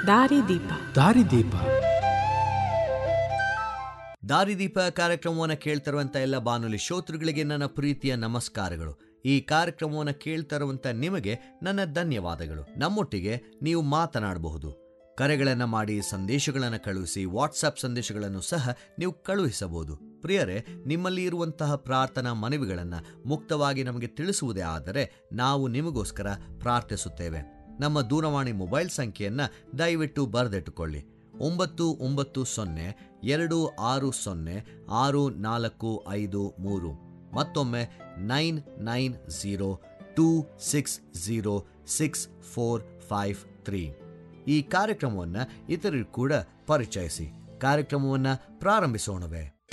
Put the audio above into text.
ದಾರಿದೀಪ. ದಾರಿದೀಪ. ದಾರಿದೀಪ ಕಾರ್ಯಕ್ರಮವನ್ನು ಕೇಳ್ತಿರುವಂಥ ಎಲ್ಲ ಬಾನುಲಿ ಶ್ರೋತೃಗಳಿಗೆ ನನ್ನ ಪ್ರೀತಿಯ ನಮಸ್ಕಾರಗಳು. ಈ ಕಾರ್ಯಕ್ರಮವನ್ನು ಕೇಳ್ತಿರುವಂಥ ನಿಮಗೆ ನನ್ನ ಧನ್ಯವಾದಗಳು. ನಮ್ಮೊಟ್ಟಿಗೆ ನೀವು ಮಾತನಾಡಬಹುದು, ಕರೆಗಳನ್ನು ಮಾಡಿ, ಸಂದೇಶಗಳನ್ನು ಕಳುಹಿಸಿ, ವಾಟ್ಸಪ್ ಸಂದೇಶಗಳನ್ನು ಸಹ ನೀವು ಕಳುಹಿಸಬಹುದು. ಪ್ರಿಯರೇ, ನಿಮ್ಮಲ್ಲಿ ಇರುವಂತಹ ಪ್ರಾರ್ಥನಾ ಮನವಿಗಳನ್ನು ಮುಕ್ತವಾಗಿ ನಮಗೆ ತಿಳಿಸುವುದೇ ಆದರೆ ನಾವು ನಿಮಗೋಸ್ಕರ ಪ್ರಾರ್ಥಿಸುತ್ತೇವೆ. ನಮ್ಮ ದೂರವಾಣಿ ಮೊಬೈಲ್ ಸಂಖ್ಯೆಯನ್ನು ದಯವಿಟ್ಟು ಬರೆದಿಟ್ಟುಕೊಳ್ಳಿ. 960-260-6453. ಮತ್ತೊಮ್ಮೆ 9902606453. ಈ ಕಾರ್ಯಕ್ರಮವನ್ನು ಇತರರು ಕೂಡ ಪರಿಚಯಿಸಿ. ಕಾರ್ಯಕ್ರಮವನ್ನು ಪ್ರಾರಂಭಿಸೋಣವೇ?